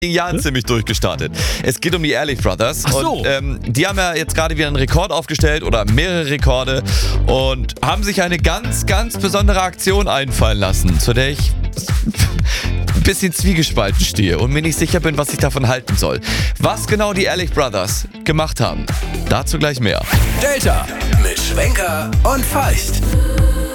Jahren ziemlich durchgestartet. Es geht um die Ehrlich Brothers. Ach so. Und die haben ja jetzt gerade wieder einen Rekord aufgestellt oder mehrere Rekorde und haben sich eine ganz, ganz besondere Aktion einfallen lassen, zu der ich ein bisschen zwiegespalten stehe und mir nicht sicher bin, was ich davon halten soll. Was genau die Ehrlich Brothers gemacht haben, dazu gleich mehr. Delta mit Schwenker und Feist.